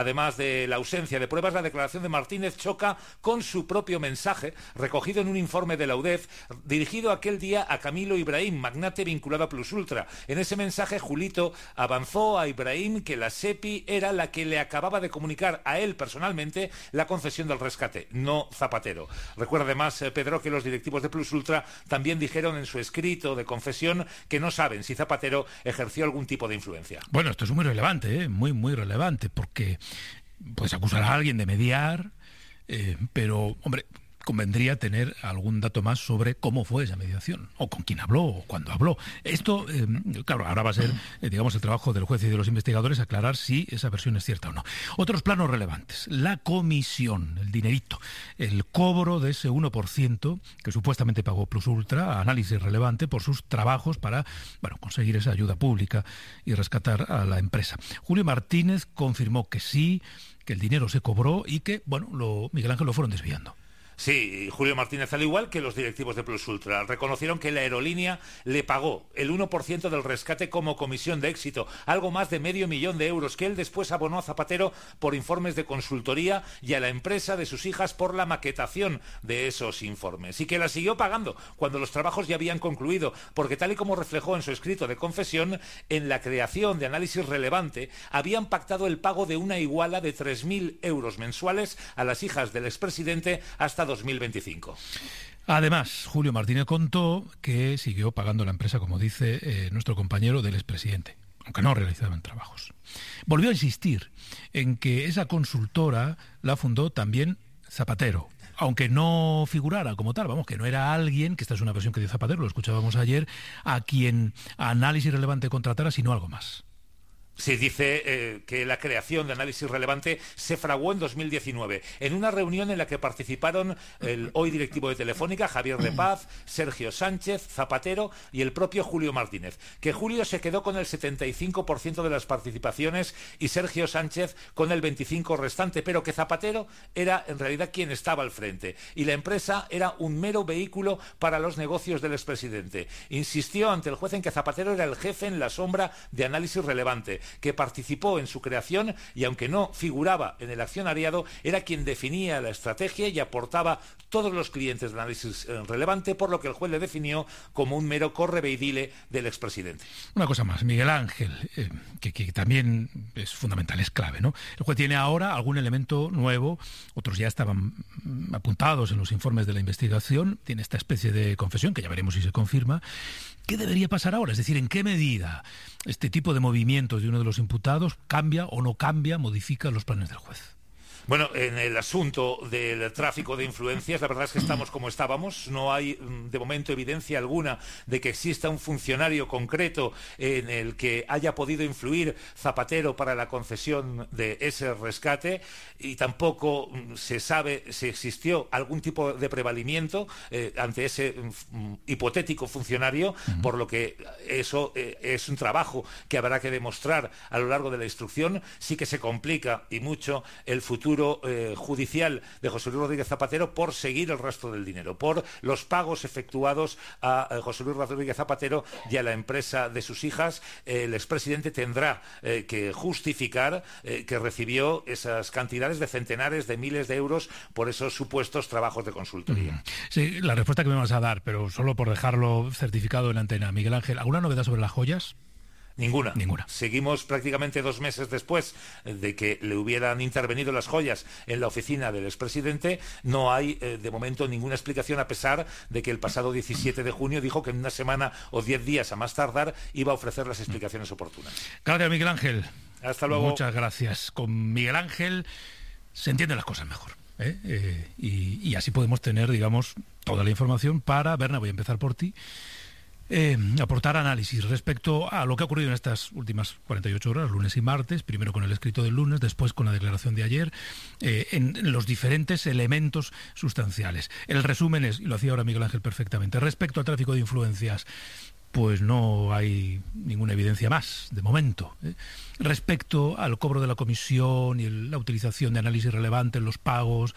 Además de la ausencia de pruebas, la declaración de Martínez choca con su propio mensaje, recogido en un informe de la UDEF, dirigido aquel día a Camilo Ibrahim, magnate vinculado a Plusultra. En ese mensaje, Julito avanzó a Ibrahim que la SEPI era la que le acababa de comunicar a él personalmente la concesión del rescate, no Zapatero. Recuerda además, Pedro, que los directivos de Plusultra también dijeron en su escrito de confesión que no saben si Zapatero ejerció algún tipo de influencia. Bueno, esto es muy relevante, muy relevante, porque puedes acusar a alguien de mediar, pero, hombre, convendría tener algún dato más sobre cómo fue esa mediación, o con quién habló, o cuándo habló. Esto, claro, ahora va a ser, digamos, el trabajo del juez y de los investigadores aclarar si esa versión es cierta o no. Otros planos relevantes: la comisión, el dinerito, el cobro de ese 1% que supuestamente pagó Plusultra, análisis relevante, por sus trabajos para, bueno, conseguir esa ayuda pública y rescatar a la empresa. Julio Martínez confirmó que sí, que el dinero se cobró y que, bueno, Miguel Ángel, lo fueron desviando. Sí, Julio Martínez, al igual que los directivos de Plusultra, reconocieron que la aerolínea le pagó el 1% del rescate como comisión de éxito, algo más de $500.000 euros, que él después abonó a Zapatero por informes de consultoría y a la empresa de sus hijas por la maquetación de esos informes, y que la siguió pagando cuando los trabajos ya habían concluido, porque tal y como reflejó en su escrito de confesión, en la creación de Análisis Relevante habían pactado el pago de una iguala de 3.000 euros mensuales a las hijas del expresidente hasta 2025. Además, Julio Martínez contó que siguió pagando la empresa, como dice nuestro compañero, del expresidente, aunque no realizaban trabajos. Volvió a insistir en que esa consultora la fundó también Zapatero, aunque no figurara como tal, vamos, que no era alguien, que esta es una versión que dio Zapatero, lo escuchábamos ayer, a quien Análisis Relevante contratara, sino algo más. Se dice que la creación de Análisis Relevante se fraguó en 2019, en una reunión en la que participaron el hoy directivo de Telefónica, Javier de Paz, Sergio Sánchez, Zapatero y el propio Julio Martínez. Que Julio se quedó con el 75% de las participaciones y Sergio Sánchez con el 25% restante, pero que Zapatero era en realidad quien estaba al frente y la empresa era un mero vehículo para los negocios del expresidente. Insistió ante el juez en que Zapatero era el jefe en la sombra de Análisis Relevante, que participó en su creación y, aunque no figuraba en el accionariado, era quien definía la estrategia y aportaba todos los clientes de Análisis Relevante, por lo que el juez le definió como un mero correveidile del expresidente. Una cosa más, Miguel Ángel, que también es fundamental, es clave, ¿no? El juez tiene ahora algún elemento nuevo, otros ya estaban apuntados en los informes de la investigación, tiene esta especie de confesión, que ya veremos si se confirma. ¿Qué debería pasar ahora? Es decir, ¿en qué medida este tipo de movimientos de uno de los imputados cambia o no cambia, modifica los planes del juez? Bueno, en el asunto del tráfico de influencias, la verdad es que estamos como estábamos. No hay, de momento, evidencia alguna de que exista un funcionario concreto en el que haya podido influir Zapatero para la concesión de ese rescate, y tampoco se sabe si existió algún tipo de prevalimiento ante ese hipotético funcionario, por lo que eso es un trabajo que habrá que demostrar a lo largo de la instrucción. Sí que se complica y mucho el futuro judicial de José Luis Rodríguez Zapatero por seguir el rastro del dinero, por los pagos efectuados a José Luis Rodríguez Zapatero y a la empresa de sus hijas. El expresidente tendrá que justificar que recibió esas cantidades de centenares de miles de euros por esos supuestos trabajos de consultoría. Sí, la respuesta que me vas a dar, pero solo por dejarlo certificado en la antena. Miguel Ángel, ¿alguna novedad sobre las joyas? Ninguna. Seguimos prácticamente 2 meses después de que le hubieran intervenido las joyas en la oficina del expresidente. No hay, de momento, ninguna explicación, a pesar de que el pasado 17 de junio dijo que en una semana o 10 días a más tardar iba a ofrecer las explicaciones oportunas. Gracias, Miguel Ángel. Hasta luego. Muchas gracias. Con Miguel Ángel se entienden las cosas mejor. Y así podemos tener, digamos, toda la información para... Berna, voy a empezar por ti. Aportar análisis respecto a lo que ha ocurrido en estas últimas 48 horas, lunes y martes, primero con el escrito del lunes, después con la declaración de ayer, en los diferentes elementos sustanciales. El resumen es, y lo hacía ahora Miguel Ángel perfectamente, respecto al tráfico de influencias, pues no hay ninguna evidencia más, de momento. Respecto al cobro de la comisión y la utilización de análisis relevantes, los pagos,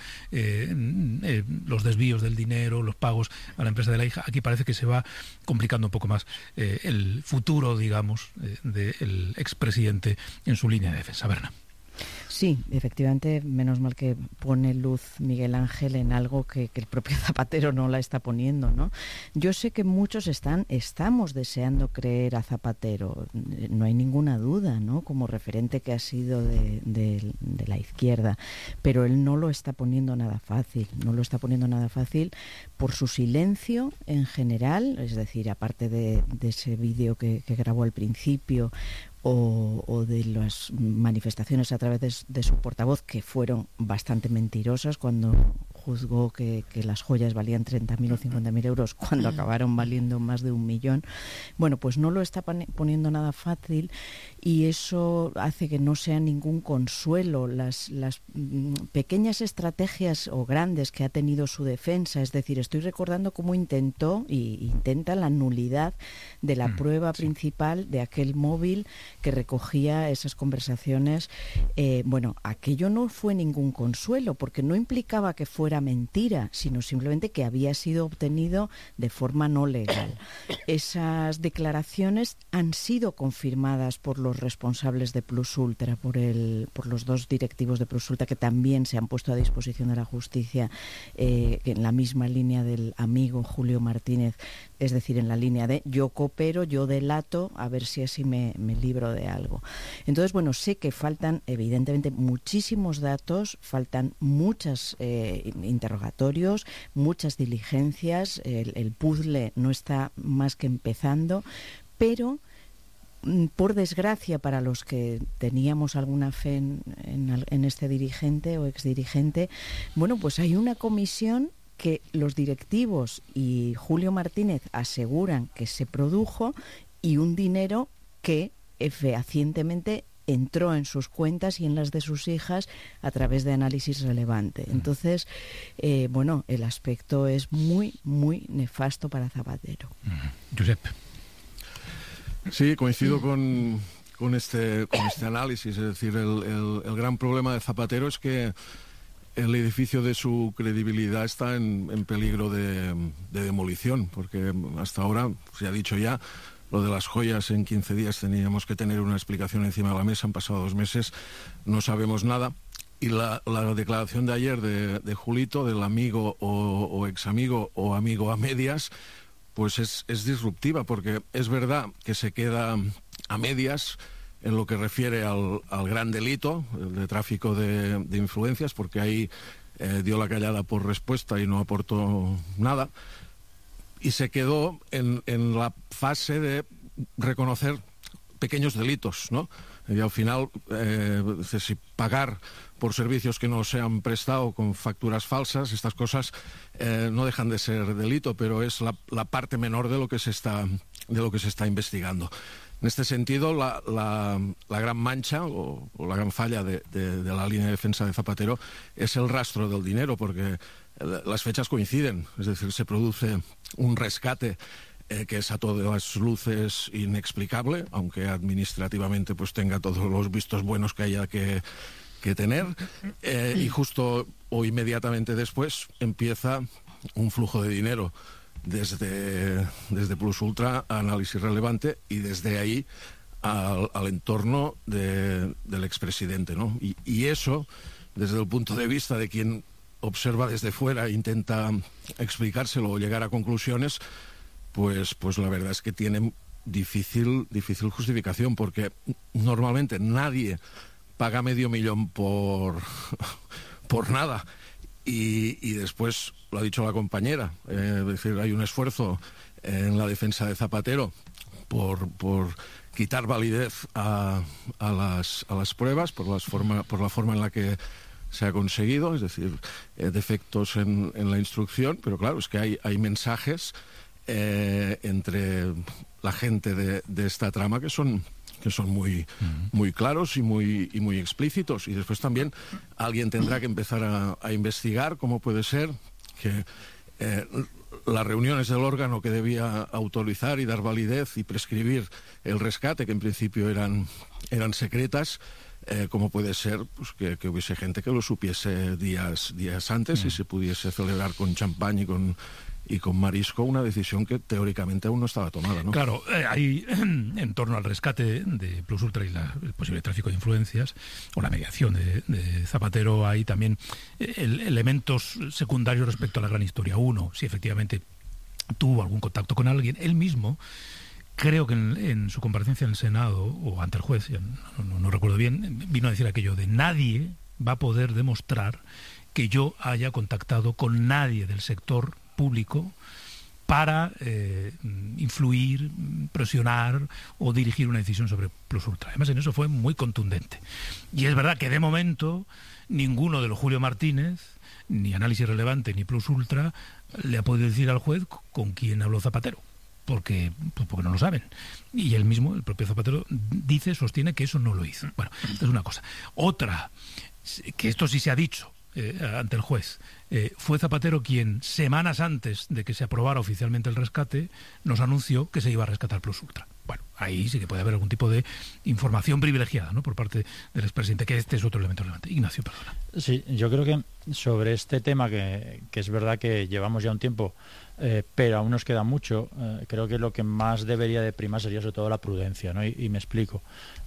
los desvíos del dinero, los pagos a la empresa de la hija, aquí parece que se va complicando un poco más el futuro, digamos, del expresidente en su línea de defensa. Berna. Sí, efectivamente, menos mal que pone luz Miguel Ángel en algo que el propio Zapatero no la está poniendo, ¿no? Yo sé que muchos estamos deseando creer a Zapatero, no hay ninguna duda, ¿no? Como referente que ha sido de la izquierda, pero él no lo está poniendo nada fácil, por su silencio en general, es decir, aparte de ese vídeo que grabó al principio, o de las manifestaciones a través de su portavoz, que fueron bastante mentirosas cuando juzgó que las joyas valían 30.000 o 50.000 euros cuando acabaron valiendo más de 1 millón. Bueno, pues no lo está poniendo nada fácil, y eso hace que no sea ningún consuelo las pequeñas estrategias o grandes que ha tenido su defensa. Es decir, estoy recordando cómo intenta la nulidad de la prueba principal de aquel móvil que recogía esas conversaciones. Bueno, aquello no fue ningún consuelo, porque no implicaba que fuera mentira, sino simplemente que había sido obtenido de forma no legal. Esas declaraciones han sido confirmadas por los responsables de Plus Ultra, por los 2 directivos de Plus Ultra, que también se han puesto a disposición de la justicia, en la misma línea del amigo Julio Martínez, es decir, en la línea de yo coopero, yo delato, a ver si así me libro de algo. Entonces, bueno, sé que faltan evidentemente muchísimos datos, faltan muchos interrogatorios, muchas diligencias, el puzzle no está más que empezando, pero por desgracia para los que teníamos alguna fe en este dirigente o exdirigente, bueno, pues hay una comisión que los directivos y Julio Martínez aseguran que se produjo, y un dinero que fehacientemente entró en sus cuentas y en las de sus hijas a través de análisis relevante. Entonces, bueno, el aspecto es muy, muy nefasto para Zapatero. Josep. Sí, coincido con este análisis. Es decir, el gran problema de Zapatero es que el edificio de su credibilidad está en peligro de demolición, porque hasta ahora, se ha dicho ya, lo de las joyas en 15 días teníamos que tener una explicación encima de la mesa. Han pasado 2 meses, no sabemos nada. Y la declaración de ayer de Julito, del amigo o examigo o amigo a medias, pues es disruptiva, porque es verdad que se queda a medias en lo que refiere al gran delito, el de tráfico de influencias, porque ahí dio la callada por respuesta y no aportó nada. Y se quedó en la fase de reconocer pequeños delitos, ¿no? Y al final, si pagar por servicios que no se han prestado con facturas falsas, estas cosas no dejan de ser delito, pero es la parte menor de lo que se está investigando. En este sentido, la gran mancha o la gran falla de la línea de defensa de Zapatero es el rastro del dinero, porque las fechas coinciden, es decir, se produce un rescate que es a todas luces inexplicable, aunque administrativamente pues tenga todos los vistos buenos que haya que tener, y justo o inmediatamente después empieza un flujo de dinero desde Plus Ultra a análisis relevante, y desde ahí al entorno del expresidente, ¿no? Y eso, desde el punto de vista de quien observa desde fuera e intenta explicárselo o llegar a conclusiones, pues la verdad es que tiene difícil justificación, porque normalmente nadie paga $500,000 por nada. Y después, lo ha dicho la compañera, es decir, hay un esfuerzo en la defensa de Zapatero por quitar validez a las pruebas, por la forma en la que se ha conseguido, es decir, defectos en la instrucción, pero claro, es que hay mensajes entre la gente de esta trama que son muy claros y muy explícitos. Y después también alguien tendrá que empezar a investigar cómo puede ser que las reuniones del órgano que debía autorizar y dar validez y prescribir el rescate, que en principio eran secretas, cómo puede ser pues, que hubiese gente que lo supiese días antes y se pudiese celebrar con champán y con Marisco una decisión que teóricamente aún no estaba tomada, ¿no? Claro, hay en torno al rescate de Plus Ultra y el posible tráfico de influencias o la mediación de Zapatero, hay también elementos secundarios respecto a la gran historia. Uno, si efectivamente tuvo algún contacto con alguien, él mismo, creo que en su comparecencia en el Senado o ante el juez, ya no recuerdo bien, vino a decir aquello de: nadie va a poder demostrar que yo haya contactado con nadie del sector público para influir, presionar o dirigir una decisión sobre Plus Ultra. Además, en eso fue muy contundente. Y es verdad que de momento ninguno de los Julio Martínez, ni Análisis Relevante, ni Plus Ultra, le ha podido decir al juez con quién habló Zapatero, porque no lo saben. Y él mismo, el propio Zapatero, sostiene que eso no lo hizo. Bueno, esta es una cosa. Otra, que esto sí se ha dicho ante el juez, fue Zapatero quien, semanas antes de que se aprobara oficialmente el rescate, nos anunció que se iba a rescatar Plus Ultra. Bueno, ahí sí que puede haber algún tipo de información privilegiada, ¿no?, por parte del expresidente, que este es otro elemento relevante. Ignacio, perdona. Sí, yo creo que sobre este tema, que es verdad que llevamos ya un tiempo, pero aún nos queda mucho, creo que lo que más debería de primar sería sobre todo la prudencia, ¿no? Y me explico.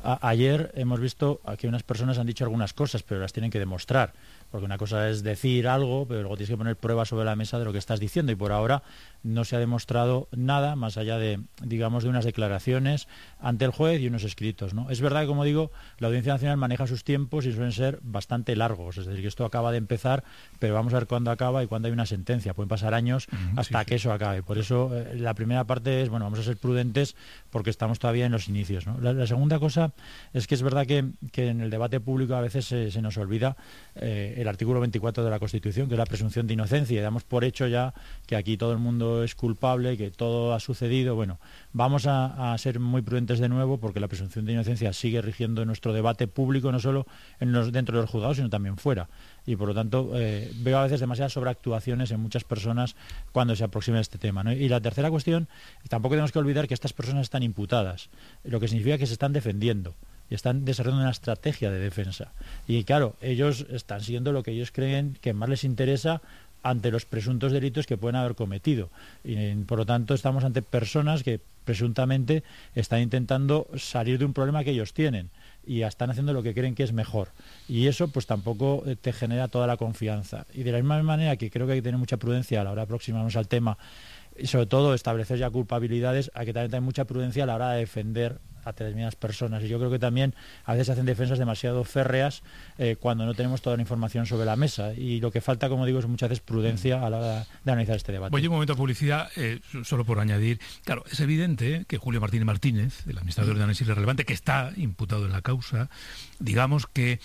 Ayer hemos visto que unas personas han dicho algunas cosas, pero las tienen que demostrar. Porque una cosa es decir algo, pero luego tienes que poner pruebas sobre la mesa de lo que estás diciendo, y por ahora no se ha demostrado nada más allá de, digamos, de unas declaraciones ante el juez y unos escritos, ¿no? Es verdad que, como digo, la Audiencia Nacional maneja sus tiempos y suelen ser bastante largos, es decir, que esto acaba de empezar, pero vamos a ver cuándo acaba y cuándo hay una sentencia. Pueden pasar años hasta que eso acabe. Por eso la primera parte es, bueno, vamos a ser prudentes porque estamos todavía en los inicios, ¿no? La segunda cosa es que es verdad que en el debate público a veces se nos olvida el artículo 24 de la Constitución, que es la presunción de inocencia, y damos por hecho ya que aquí todo el mundo es culpable, que todo ha sucedido. Bueno, vamos a ser muy prudentes de nuevo, porque la presunción de inocencia sigue rigiendo nuestro debate público, no solo dentro de los juzgados, sino también fuera. Y por lo tanto veo a veces demasiadas sobreactuaciones en muchas personas cuando se aproxima este tema, ¿no? Y la tercera cuestión, tampoco tenemos que olvidar que estas personas están imputadas, lo que significa que se están defendiendo y están desarrollando una estrategia de defensa. Y claro, ellos están siguiendo lo que ellos creen que más les interesa ante los presuntos delitos que pueden haber cometido. Y por lo tanto estamos ante personas que presuntamente están intentando salir de un problema que ellos tienen y están haciendo lo que creen que es mejor. Y eso pues tampoco te genera toda la confianza. Y de la misma manera que creo que hay que tener mucha prudencia a la hora de aproximarnos al tema, y sobre todo establecer ya culpabilidades, hay que también tener mucha prudencia a la hora de defender a determinadas personas. Y yo creo que también a veces se hacen defensas demasiado férreas cuando no tenemos toda la información sobre la mesa. Y lo que falta, como digo, es muchas veces prudencia a la hora de analizar este debate. Voy un momento a publicidad, solo por añadir. Claro, es evidente que Julio Martínez, el administrador de Análisis Relevante, que está imputado en la causa, digamos que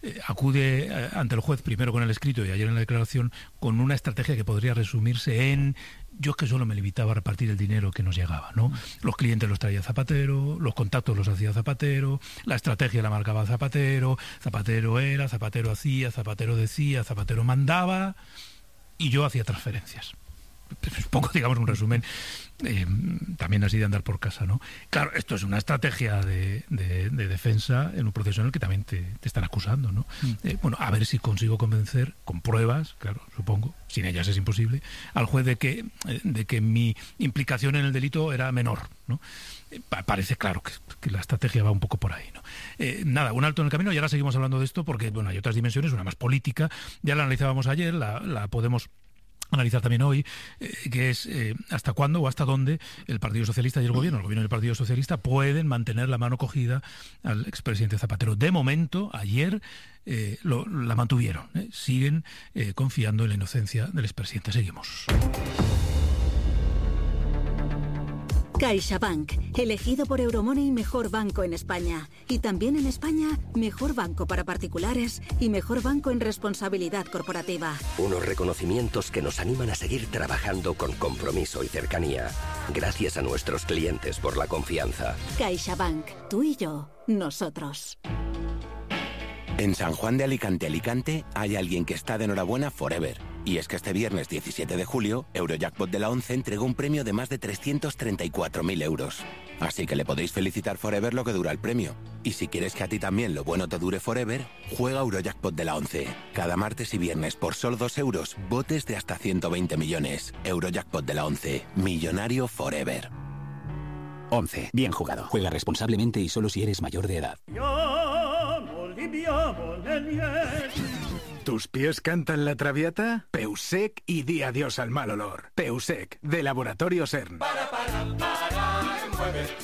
acude ante el juez primero con el escrito y ayer en la declaración con una estrategia que podría resumirse en: yo es que solo me limitaba a repartir el dinero que nos llegaba, ¿no? Los clientes los traía Zapatero, los contactos los hacía Zapatero, la estrategia la marcaba Zapatero, Zapatero era, Zapatero hacía, Zapatero decía, Zapatero mandaba y yo hacía transferencias. Es un poco, digamos, un resumen también así de andar por casa, ¿no? Claro, esto es una estrategia de defensa en un proceso en el que también te están acusando, ¿no? Bueno, a ver si consigo convencer con pruebas, claro, supongo, sin ellas es imposible, al juez de que mi implicación en el delito era menor, ¿no? Parece claro que la estrategia va un poco por ahí, ¿no? Nada, un alto en el camino, y ahora seguimos hablando de esto porque, bueno, hay otras dimensiones, una más política, ya la analizábamos ayer, la podemos analizar también hoy, que es hasta cuándo o hasta dónde el Partido Socialista y el gobierno y el Partido Socialista pueden mantener la mano cogida al expresidente Zapatero. De momento, ayer la mantuvieron, siguen confiando en la inocencia del expresidente. Seguimos. CaixaBank, elegido por Euromoney mejor banco en España. Y también en España, mejor banco para particulares y mejor banco en responsabilidad corporativa. Unos reconocimientos que nos animan a seguir trabajando con compromiso y cercanía. Gracias a nuestros clientes por la confianza. CaixaBank, tú y yo, nosotros. En San Juan de Alicante, hay alguien que está de enhorabuena forever. Y es que este viernes 17 de julio, Eurojackpot de la 11 entregó un premio de más de 334.000 euros. Así que le podéis felicitar forever lo que dura el premio. Y si quieres que a ti también lo bueno te dure forever, juega Eurojackpot de la 11. Cada martes y viernes por solo 2 euros, botes de hasta 120 millones. Eurojackpot de la 11. Millonario forever. 11. Bien jugado. Juega responsablemente y solo si eres mayor de edad. ¿Tus pies cantan la traviata? Peusec y di adiós al mal olor. Peusec, de Laboratorio CERN. Mueve,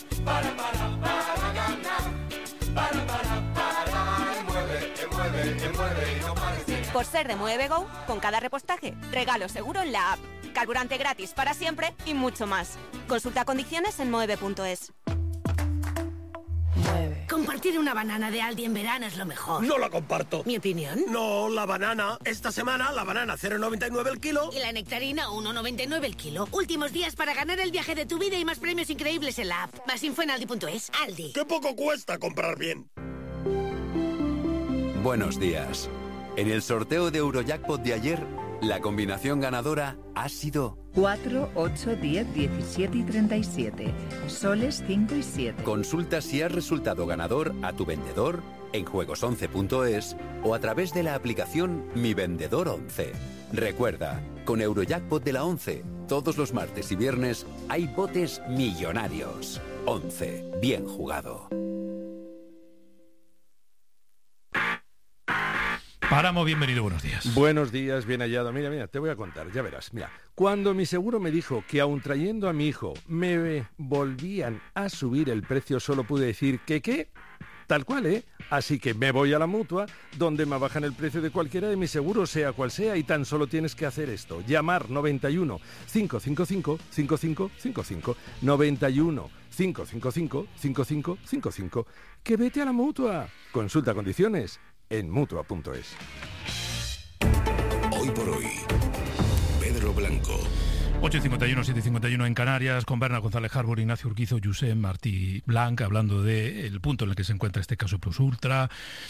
mueve, no pares. Por ser de Mueve Go, con cada repostaje, regalo seguro en la app, carburante gratis para siempre y mucho más. Consulta condiciones en moeve.es. Compartir una banana de Aldi en verano es lo mejor. No la comparto. ¿Mi opinión? No, la banana. Esta semana la banana 0,99 el kilo. Y la nectarina 1,99 el kilo. Últimos días para ganar el viaje de tu vida y más premios increíbles en la app. Más info en aldi.es. Aldi. ¡Qué poco cuesta comprar bien! Buenos días. En el sorteo de Eurojackpot de ayer, la combinación ganadora ha sido 4, 8, 10, 17 y 37. Soles 5 y 7. Consulta si has resultado ganador a tu vendedor en juegos11.es o a través de la aplicación Mi Vendedor 11. Recuerda, con Eurojackpot de la 11, todos los martes y viernes hay botes millonarios. 11. Bien jugado. Páramo, bienvenido, buenos días. Buenos días, bien hallado. Mira, te voy a contar, ya verás. Mira, cuando mi seguro me dijo que aun trayendo a mi hijo me volvían a subir el precio, solo pude decir que ¿qué? Tal cual, ¿eh? Así que me voy a la Mutua, donde me bajan el precio de cualquiera de mis seguros, sea cual sea, y tan solo tienes que hacer esto. Llamar 91 555 5555 91 555 5555. Que vete a la Mutua. Consulta condiciones en Mutua.es. Hoy por hoy, Pedro Blanco. 8:51, 7:51 en Canarias, con Berna González Harbour, Ignacio Urquizo, Josep Martí Blanc, hablando del punto en el que se encuentra este caso Plus Ultra,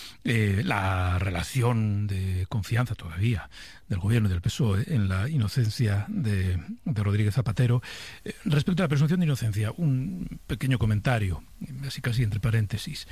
la relación de confianza todavía del gobierno y del PSOE en la inocencia de Rodríguez Zapatero. Respecto a la presunción de inocencia, un pequeño comentario, así casi entre paréntesis,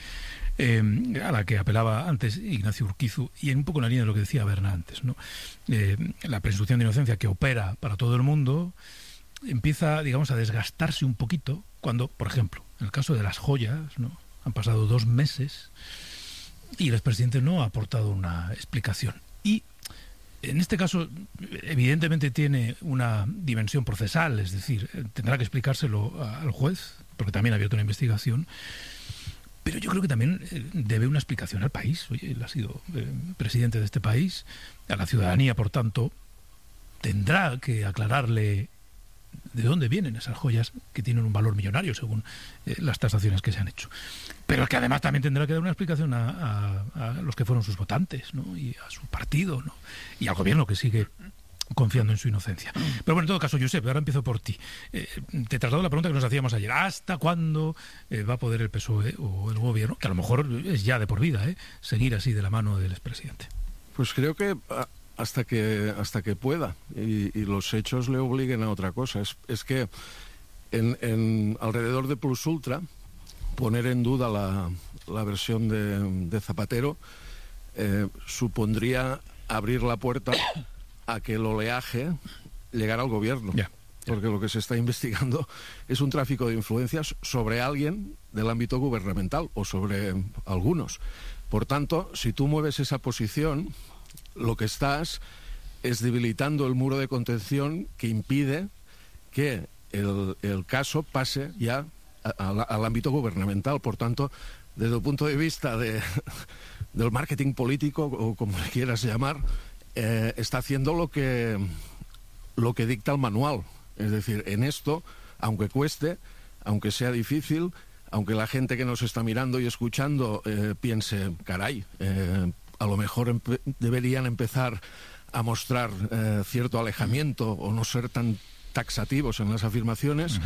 a la que apelaba antes Ignacio Urquizo, y un poco en la línea de lo que decía Berna antes, ¿no? La presunción de inocencia que opera para todo el mundo empieza, digamos, a desgastarse un poquito cuando, por ejemplo, en el caso de las joyas, ¿no? Han pasado 2 meses y el expresidente no ha aportado una explicación. Y en este caso, evidentemente tiene una dimensión procesal, es decir, tendrá que explicárselo al juez, porque también ha abierto una investigación. Pero yo creo que también debe una explicación al país. Oye, él ha sido presidente de este país, a la ciudadanía, por tanto, tendrá que aclararle de dónde vienen esas joyas que tienen un valor millonario según las tasaciones que se han hecho. Pero que además también tendrá que dar una explicación a los que fueron sus votantes, ¿no? Y a su partido, ¿no? Y al gobierno, que sigue confiando en su inocencia. Pero bueno, en todo caso, Josep, ahora empiezo por ti. Te traslado la pregunta que nos hacíamos ayer. ¿Hasta cuándo va a poder el PSOE o el gobierno, que a lo mejor es ya de por vida, seguir así de la mano del expresidente? Pues creo que hasta que pueda y los hechos le obliguen a otra cosa. Es que en alrededor de Plus Ultra, poner en duda la versión de Zapatero supondría abrir la puerta a que el oleaje llegara al gobierno. Porque lo que se está investigando es un tráfico de influencias sobre alguien del ámbito gubernamental o sobre algunos. Por tanto, si tú mueves esa posición, lo que estás es debilitando el muro de contención que impide que el caso pase ya al ámbito gubernamental. Por tanto, desde el punto de vista del marketing político, o como le quieras llamar, está haciendo lo que dicta el manual. Es decir, en esto, aunque cueste, aunque sea difícil, aunque la gente que nos está mirando y escuchando piense, caray, a lo mejor deberían empezar a mostrar cierto alejamiento o no ser tan taxativos en las afirmaciones,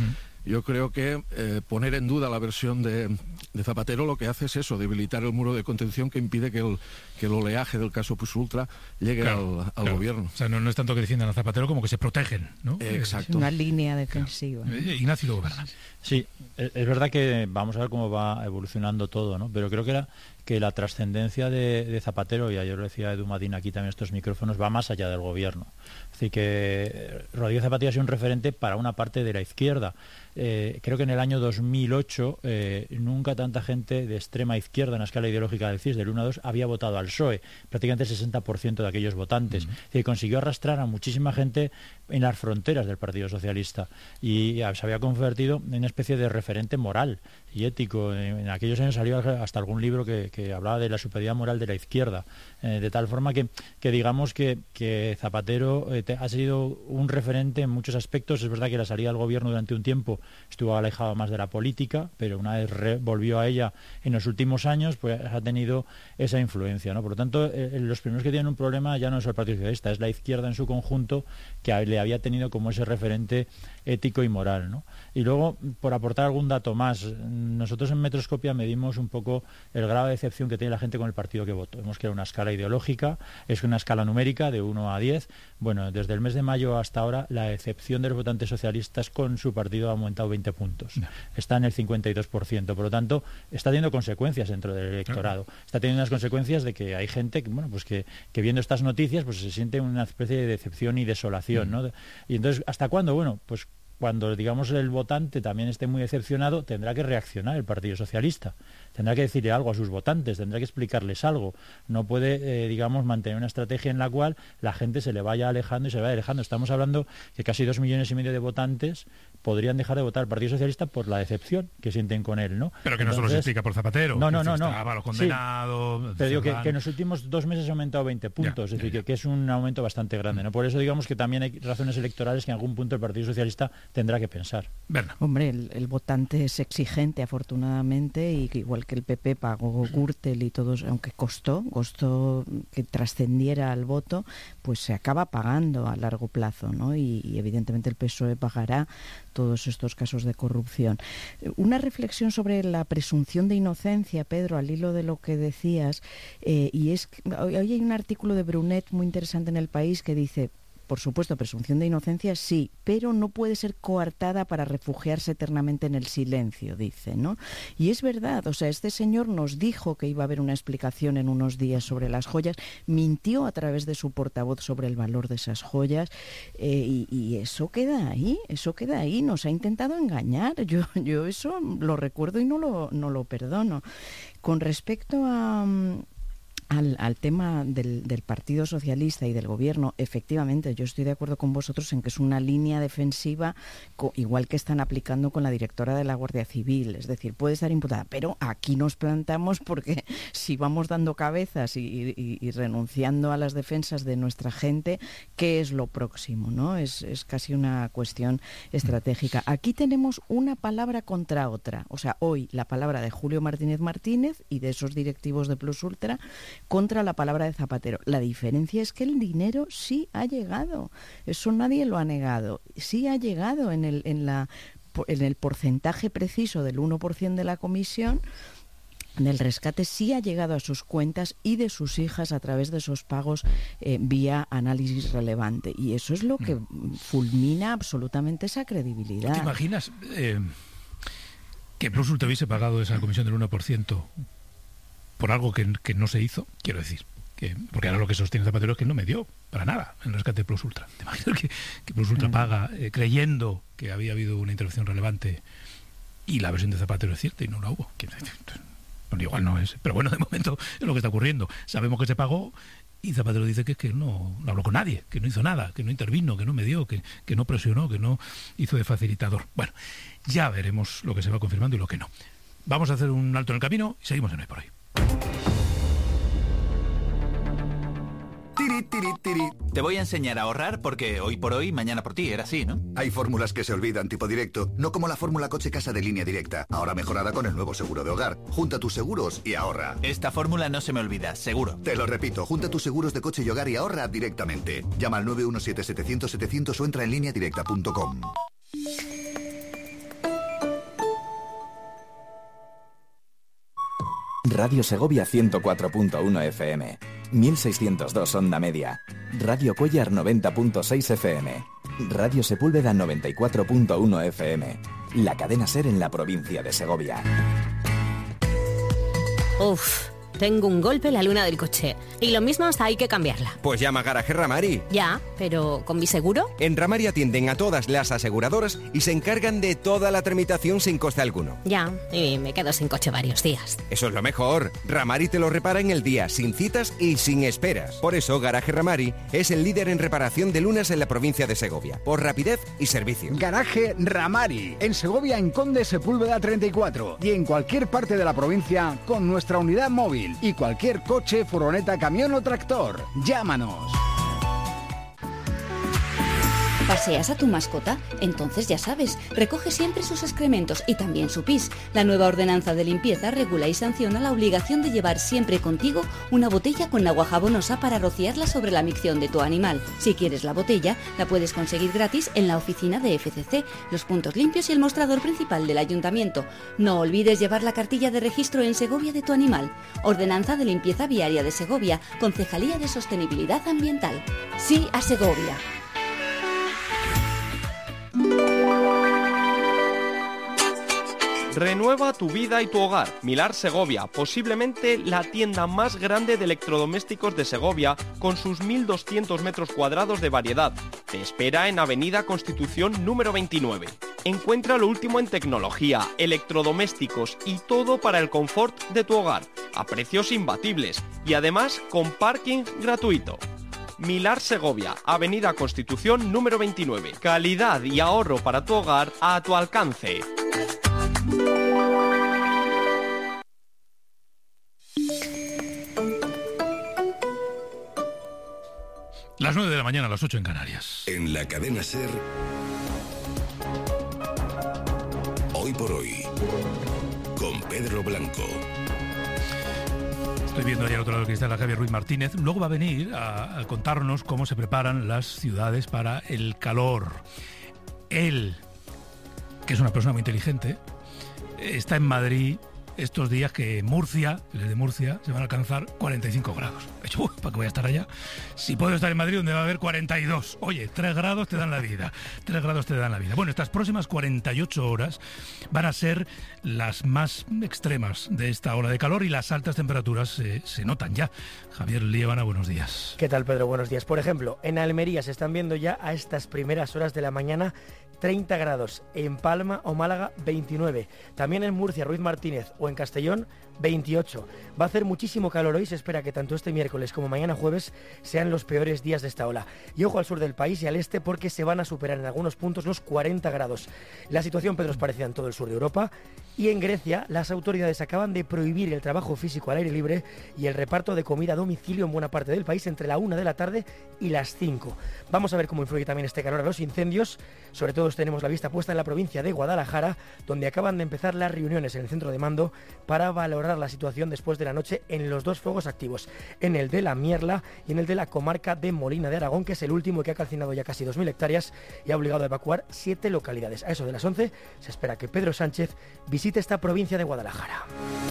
yo creo que poner en duda la versión de Zapatero lo que hace es eso, debilitar el muro de contención que impide que el oleaje del caso Plus Ultra llegue al gobierno. O sea, no es tanto que defiendan a Zapatero como que se protegen, ¿no? Exacto. Una línea defensiva. Ignacio luego Bernal. Sí, es verdad que vamos a ver cómo va evolucionando todo, ¿no? Pero creo que la trascendencia de Zapatero, y ayer lo decía Edu Madín aquí también en estos micrófonos, va más allá del gobierno. Es decir, que Rodríguez Zapatero ha sido un referente para una parte de la izquierda. Creo que en el año 2008 nunca tanta gente de extrema izquierda en la escala ideológica del CIS, del 1 a 2, había votado al PSOE, prácticamente el 60% de aquellos votantes. Es decir, consiguió arrastrar a muchísima gente en las fronteras del Partido Socialista y se había convertido en una especie de referente moral y ético. En aquellos años salió hasta algún libro que hablaba de la superioridad moral de la izquierda, de tal forma que digamos que Zapatero ha sido un referente en muchos aspectos. Es verdad que la salida del gobierno durante un tiempo estuvo alejado más de la política, pero una vez volvió a ella en los últimos años, pues ha tenido esa influencia, ¿no? Por lo tanto, los primeros que tienen un problema ya no es el Partido Socialista, es la izquierda en su conjunto, que le había tenido como ese referente ético y moral, ¿no? Y luego, por aportar algún dato más, nosotros en Metroscopia medimos un poco el grado de decepción que tiene la gente con el partido que votó. Vemos que era una escala ideológica, es una escala numérica de 1 a 10. Bueno, desde el mes de mayo hasta ahora, la decepción de los votantes socialistas con su partido ha aumentado 20 puntos. Está en el 52%. Por lo tanto, está teniendo consecuencias dentro del electorado. Está teniendo unas consecuencias de que hay gente que viendo estas noticias pues se siente una especie de decepción y desolación, ¿no? Y entonces, ¿hasta cuándo? Bueno, pues cuando, digamos, el votante también esté muy decepcionado, tendrá que reaccionar el Partido Socialista. Tendrá que decirle algo a sus votantes, tendrá que explicarles algo. No puede, digamos, mantener una estrategia en la cual la gente se le vaya alejando y se vaya alejando. Estamos hablando que casi 2,5 millones de votantes podrían dejar de votar al Partido Socialista por la decepción que sienten con él, ¿no? Pero que no solo se explica por Zapatero. No. Estaba los condenados. Sí, pero digo que en los últimos 2 meses ha aumentado 20 puntos, es decir, que es un aumento bastante grande, ¿no? Por eso digamos que también hay razones electorales que en algún punto el Partido Socialista tendrá que pensar. Hombre, el votante es exigente, afortunadamente, y que igual que el PP pagó Gürtel y todos, aunque costó que trascendiera al voto, pues se acaba pagando a largo plazo, ¿no? Y evidentemente el PSOE pagará todos estos casos de corrupción. Una reflexión sobre la presunción de inocencia, Pedro, al hilo de lo que decías, y es que hoy hay un artículo de Brunet muy interesante en El País que dice: por supuesto, presunción de inocencia sí, pero no puede ser coartada para refugiarse eternamente en el silencio, dice, ¿no? Y es verdad, o sea, este señor nos dijo que iba a haber una explicación en unos días sobre las joyas, mintió a través de su portavoz sobre el valor de esas joyas, y eso queda ahí, nos ha intentado engañar. Yo eso lo recuerdo y no lo perdono. Con respecto al tema del Partido Socialista y del Gobierno, efectivamente, yo estoy de acuerdo con vosotros en que es una línea defensiva, igual que están aplicando con la directora de la Guardia Civil. Es decir, puede estar imputada, pero aquí nos plantamos porque si vamos dando cabezas y renunciando a las defensas de nuestra gente, ¿qué es lo próximo, no? Es casi una cuestión estratégica. Aquí tenemos una palabra contra otra. O sea, hoy la palabra de Julio Martínez Martínez y de esos directivos de Plus Ultra contra la palabra de Zapatero. La diferencia es que el dinero sí ha llegado. Eso nadie lo ha negado. Sí ha llegado en el porcentaje preciso del 1% de la comisión del rescate, sí ha llegado a sus cuentas y de sus hijas a través de esos pagos vía análisis relevante. Y eso es lo que fulmina absolutamente esa credibilidad. ¿Te imaginas que Plus Ultra hubiese pagado esa comisión del 1% por algo que no se hizo? Quiero decir, porque ahora lo que sostiene Zapatero es que no me dio para nada el rescate de Plus Ultra. ¿Te imaginas que Plus Ultra paga creyendo que había habido una intervención relevante y la versión de Zapatero es cierta y no la hubo? Bueno, igual no es, pero bueno, de momento es lo que está ocurriendo. Sabemos que se pagó y Zapatero dice que no habló con nadie, que no hizo nada, que no intervino, que no me dio, que no presionó, que no hizo de facilitador. Bueno, ya veremos lo que se va confirmando y lo que no. Vamos a hacer un alto en el camino y seguimos en Hoy por Hoy. Te voy a enseñar a ahorrar porque hoy por hoy, mañana por ti, era así, ¿no? Hay fórmulas que se olvidan, tipo directo, no como la fórmula coche-casa de Línea Directa, ahora mejorada con el nuevo seguro de hogar. Junta tus seguros y ahorra. Esta fórmula no se me olvida, seguro. Te lo repito, junta tus seguros de coche y hogar y ahorra directamente. Llama al 917-700-700 o entra en lineadirecta.com. Radio Segovia 104.1 FM, 1602 onda media, Radio Cuéllar 90.6 FM, Radio Sepúlveda 94.1 FM, la cadena SER en la provincia de Segovia. Uf, tengo un golpe en la luna del coche y lo mismo hasta hay que cambiarla. Pues llama a Garaje Ramari. Ya, pero ¿con mi seguro? En Ramari atienden a todas las aseguradoras y se encargan de toda la tramitación sin coste alguno. Ya, y me quedo sin coche varios días. Eso es lo mejor. Ramari te lo repara en el día, sin citas y sin esperas. Por eso Garaje Ramari es el líder en reparación de lunas en la provincia de Segovia, por rapidez y servicio. Garaje Ramari, en Segovia, en Conde Sepúlveda 34 y en cualquier parte de la provincia con nuestra unidad móvil y cualquier coche, furgoneta, camión o tractor. Llámanos. ¿Paseas a tu mascota? Entonces ya sabes, recoge siempre sus excrementos y también su pis. La nueva ordenanza de limpieza regula y sanciona la obligación de llevar siempre contigo una botella con agua jabonosa para rociarla sobre la micción de tu animal. Si quieres la botella, la puedes conseguir gratis en la oficina de FCC, los puntos limpios y el mostrador principal del ayuntamiento. No olvides llevar la cartilla de registro en Segovia de tu animal. Ordenanza de limpieza viaria de Segovia, Concejalía de Sostenibilidad Ambiental. Sí a Segovia. Renueva tu vida y tu hogar. Milar Segovia, posiblemente la tienda más grande de electrodomésticos de Segovia, con sus 1.200 metros cuadrados de variedad. Te espera en Avenida Constitución número 29. Encuentra lo último en tecnología, electrodomésticos y todo para el confort de tu hogar, a precios imbatibles y además con parking gratuito. Milar Segovia, Avenida Constitución número 29. Calidad y ahorro para tu hogar a tu alcance. Las 9 de la mañana, a las 8 en Canarias. En la cadena SER, Hoy por Hoy, con Pedro Blanco. Estoy viendo ahí al otro lado del cristal a Javier Ruiz Martínez. Luego va a venir a contarnos cómo se preparan las ciudades para el calor. Él, que es una persona muy inteligente, está en Madrid estos días que en Murcia, desde Murcia, se van a alcanzar 45 grados. He dicho, ¿para qué voy a estar allá? Si puedo estar en Madrid donde va a haber 42. Oye, 3 grados te dan la vida. 3 grados te dan la vida. Bueno, estas próximas 48 horas van a ser las más extremas de esta ola de calor y las altas temperaturas se notan ya. Javier Liébana, buenos días. ¿Qué tal, Pedro? Buenos días. Por ejemplo, en Almería se están viendo ya a estas primeras horas de la mañana 30 grados, en Palma o Málaga 29, también en Murcia, Ruiz Martínez o en Castellón 28. Va a hacer muchísimo calor hoy, se espera que tanto este miércoles como mañana jueves sean los peores días de esta ola. Y ojo al sur del país y al este porque se van a superar en algunos puntos los 40 grados. La situación, Pedro, es parecida en todo el sur de Europa y en Grecia las autoridades acaban de prohibir el trabajo físico al aire libre y el reparto de comida a domicilio en buena parte del país entre la 1 de la tarde y las 5. Vamos a ver cómo influye también este calor a los incendios. Sobre todo tenemos la vista puesta en la provincia de Guadalajara, donde acaban de empezar las reuniones en el centro de mando para valorar la situación después de la noche en los 2 fuegos activos, en el de la Mierla y en el de la comarca de Molina de Aragón, que es el último que ha calcinado ya casi 2.000 hectáreas y ha obligado a evacuar 7 localidades. A eso de las 11 se espera que Pedro Sánchez visite esta provincia de Guadalajara.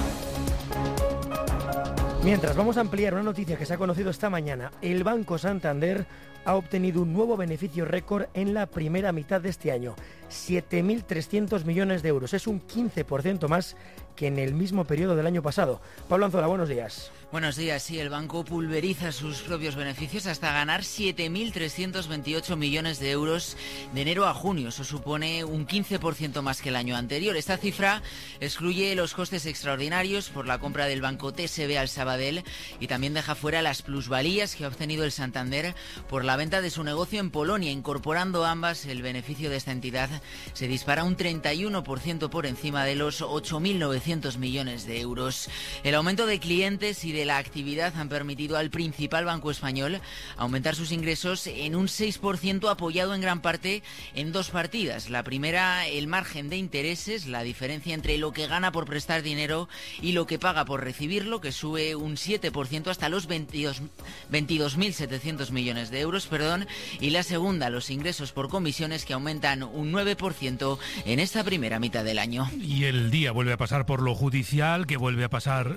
Mientras, vamos a ampliar una noticia que se ha conocido esta mañana. El Banco Santander ha obtenido un nuevo beneficio récord en la primera mitad de este año, 7.300 millones de euros. Es un 15% más que en el mismo periodo del año pasado. Pablo Anzola, buenos días. Buenos días, sí, el banco pulveriza sus propios beneficios hasta ganar 7.328 millones de euros de enero a junio. Eso supone un 15% más que el año anterior. Esta cifra excluye los costes extraordinarios por la compra del banco TSB al Sabadell y también deja fuera las plusvalías que ha obtenido el Santander por la venta de su negocio en Polonia. Incorporando ambas, el beneficio de esta entidad se dispara un 31% por encima de los 8.900 millones de euros. El aumento de clientes y de la actividad han permitido al principal banco español aumentar sus ingresos en un 6%, apoyado en gran parte en 2 partidas. La primera, el margen de intereses, la diferencia entre lo que gana por prestar dinero y lo que paga por recibirlo, que sube un 7% hasta los 22.700 millones de euros, y la segunda, los ingresos por comisiones, que aumentan un 9% en esta primera mitad del año. Y el día vuelve a pasar por lo judicial, que vuelve a pasar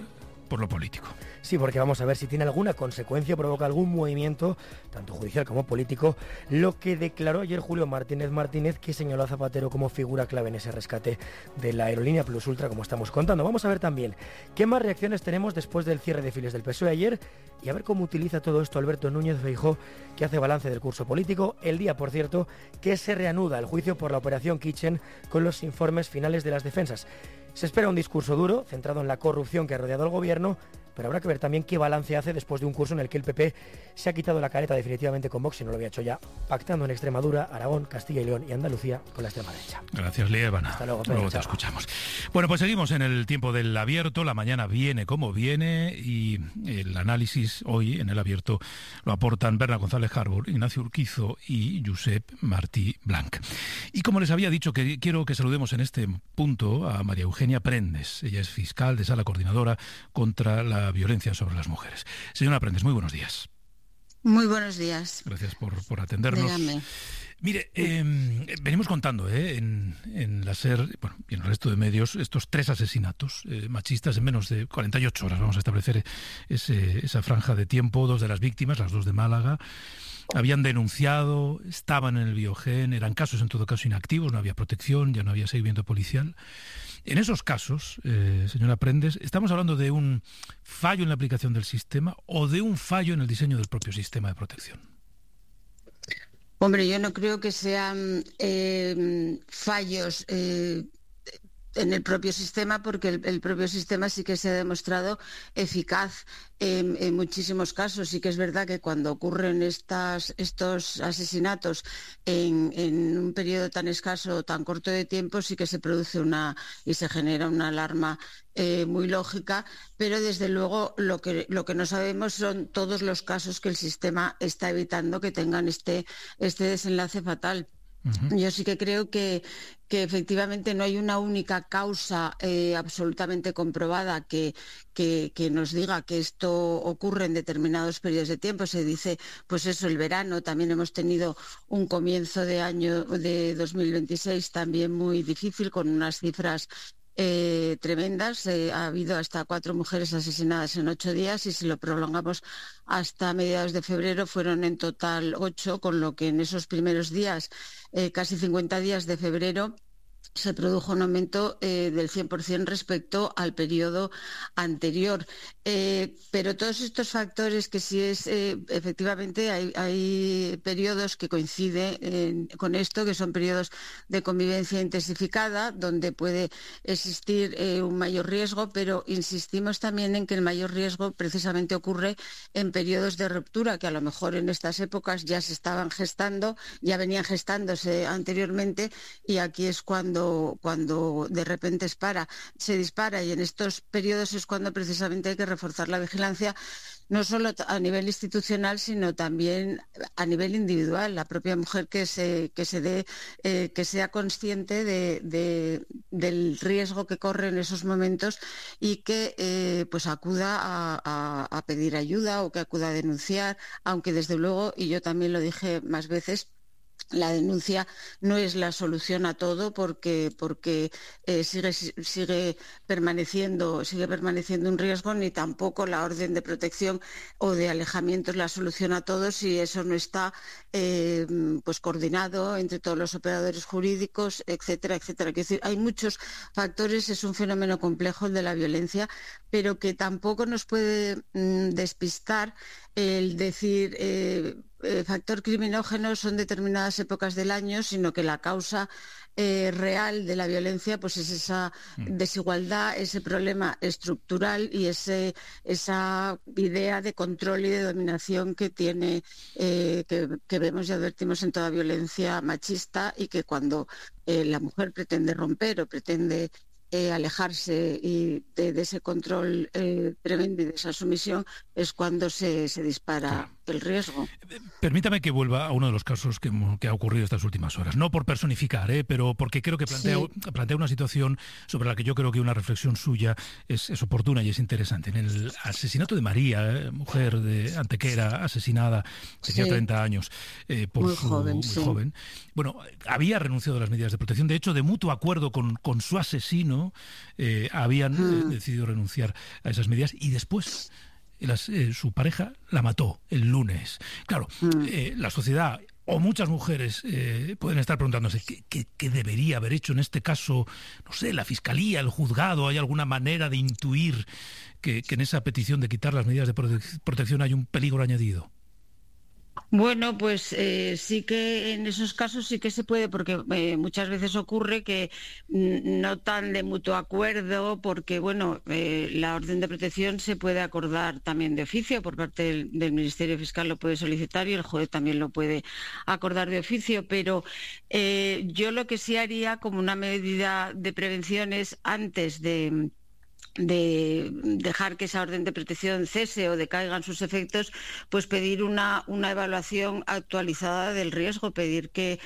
por lo político. Sí, porque vamos a ver si tiene alguna consecuencia, provoca algún movimiento, tanto judicial como político, lo que declaró ayer Julio Martínez, que señaló a Zapatero como figura clave en ese rescate de la aerolínea Plus Ultra, como estamos contando. Vamos a ver también qué más reacciones tenemos después del cierre de filas del PSOE ayer y a ver cómo utiliza todo esto Alberto Núñez Feijóo, que hace balance del curso político, el día, por cierto, que se reanuda el juicio por la operación Kitchen con los informes finales de las defensas. Se espera un discurso duro, centrado en la corrupción que ha rodeado al gobierno, pero habrá que ver también qué balance hace después de un curso en el que el PP se ha quitado la careta definitivamente con Vox, y no lo había hecho ya, pactando en Extremadura, Aragón, Castilla y León y Andalucía con la extrema derecha. Gracias, Liébana. Hasta luego, Pedro. Luego te escuchamos. Bueno, pues seguimos en el tiempo del abierto. La mañana viene como viene y el análisis hoy en el abierto lo aportan Berna González Harbour, Ignacio Urquizo y Josep Martí Blanc. Y como les había dicho, que quiero que saludemos en este punto a María Eugenia Prendes. Ella es fiscal de Sala Coordinadora contra la violencia sobre las mujeres. Señora Prendes, muy buenos días. Muy buenos días. Gracias por atendernos. Dígame. Mire, venimos contando en la SER, bueno, y en el resto de medios, estos 3 asesinatos machistas en menos de 48 horas. Vamos a establecer esa franja de tiempo. 2 de las víctimas, las 2 de Málaga, habían denunciado, estaban en el Biogen, eran casos en todo caso inactivos, no había protección, ya no había seguimiento policial. En esos casos, señora Prendes, ¿estamos hablando de un fallo en la aplicación del sistema o de un fallo en el diseño del propio sistema de protección? Hombre, yo no creo que sean fallos en el propio sistema, porque el propio sistema sí que se ha demostrado eficaz en muchísimos casos. Sí que es verdad que cuando ocurren estos asesinatos en un periodo tan escaso, tan corto de tiempo, sí que se produce y se genera una alarma muy lógica, pero desde luego lo que no sabemos son todos los casos que el sistema está evitando que tengan este desenlace fatal. Yo sí que creo que efectivamente no hay una única causa absolutamente comprobada que nos diga que esto ocurre en determinados periodos de tiempo. Se dice, pues eso, el verano. También hemos tenido un comienzo de año de 2026 también muy difícil, con unas cifras tremendas. Ha habido hasta 4 mujeres asesinadas en 8 días, y si lo prolongamos hasta mediados de febrero fueron en total 8, con lo que en esos primeros días, casi 50 días de febrero, se produjo un aumento del 100% respecto al periodo anterior. Pero todos estos factores, que sí es, efectivamente, hay periodos que coinciden con esto, que son periodos de convivencia intensificada, donde puede existir un mayor riesgo, pero insistimos también en que el mayor riesgo precisamente ocurre en periodos de ruptura, que a lo mejor en estas épocas ya se estaban gestando, ya venían gestándose anteriormente, y aquí es cuando de repente se dispara, y en estos periodos es cuando precisamente hay que reforzar la vigilancia, no solo a nivel institucional, sino también a nivel individual. La propia mujer que sea consciente del riesgo que corre en esos momentos, y que pues acuda a pedir ayuda, o que acuda a denunciar, aunque desde luego, y yo también lo dije más veces, la denuncia no es la solución a todo, porque sigue permaneciendo un riesgo, ni tampoco la orden de protección o de alejamiento es la solución a todo si eso no está pues coordinado entre todos los operadores jurídicos, etcétera, etcétera. Quiero decir, hay muchos factores, es un fenómeno complejo el de la violencia, pero que tampoco nos puede despistar el decir factor criminógeno son determinadas épocas del año, sino que la causa real de la violencia pues es esa desigualdad, ese problema estructural y esa idea de control y de dominación que tiene, que vemos y advertimos en toda violencia machista, y que cuando la mujer pretende romper o pretende alejarse de ese control tremendo y de esa sumisión, es cuando se dispara el riesgo. Permítame que vuelva a uno de los casos que ha ocurrido estas últimas horas. No por personificar, pero porque creo que plantea una situación sobre la que yo creo que una reflexión suya es oportuna y es interesante. En el asesinato de María, mujer de Antequera, asesinada, tenía 30 años, muy joven. Bueno, había renunciado a las medidas de protección. De hecho, de mutuo acuerdo con su asesino, ¿no? Habían decidido renunciar a esas medidas y después su pareja la mató el lunes. Claro, la sociedad o muchas mujeres pueden estar preguntándose ¿qué debería haber hecho en este caso, no sé, la Fiscalía, el juzgado? ¿Hay alguna manera de intuir que en esa petición de quitar las medidas de protección hay un peligro añadido? Bueno, pues sí que en esos casos sí que se puede, porque muchas veces ocurre que no tan de mutuo acuerdo, porque bueno, la orden de protección se puede acordar también de oficio por parte del Ministerio Fiscal, lo puede solicitar y el juez también lo puede acordar de oficio, pero yo lo que sí haría como una medida de prevención es antes de dejar que esa orden de protección cese o decaigan sus efectos, pues pedir una evaluación actualizada del riesgo, pedir que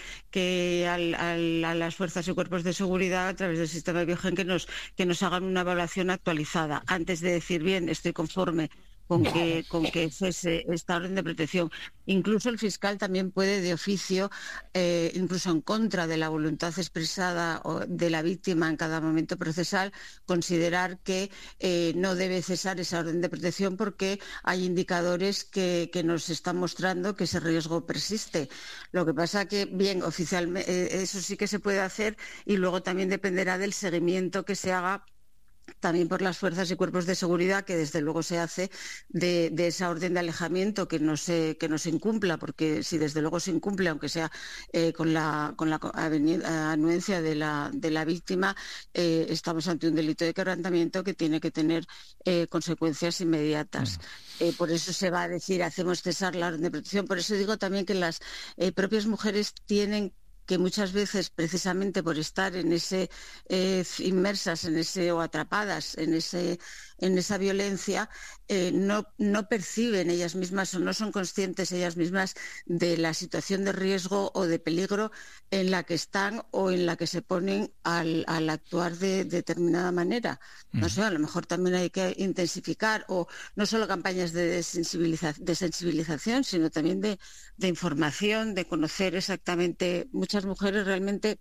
a las fuerzas y cuerpos de seguridad a través del sistema de Biogen que nos hagan una evaluación actualizada antes de decir bien, estoy conforme con que cese esta orden de protección. Incluso el fiscal también puede de oficio, incluso en contra de la voluntad expresada de la víctima en cada momento procesal, considerar que no debe cesar esa orden de protección porque hay indicadores que nos están mostrando que ese riesgo persiste. Lo que pasa que, bien, oficialmente eso sí que se puede hacer y luego también dependerá del seguimiento que se haga también por las fuerzas y cuerpos de seguridad, que desde luego se hace de esa orden de alejamiento que no se incumpla, porque si desde luego se incumple, aunque sea con la anuencia de la víctima, estamos ante un delito de quebrantamiento que tiene que tener consecuencias inmediatas. Por eso se va a decir, hacemos cesar la orden de protección. Por eso digo también que las propias mujeres tienen que muchas veces, precisamente por estar en inmersas en ese o atrapadas en esa violencia, no perciben ellas mismas o no son conscientes ellas mismas de la situación de riesgo o de peligro en la que están o en la que se ponen al actuar de determinada manera. No sé, a lo mejor también hay que intensificar, o no solo campañas de sensibilización, sino también de información, de conocer exactamente. Muchas mujeres realmente,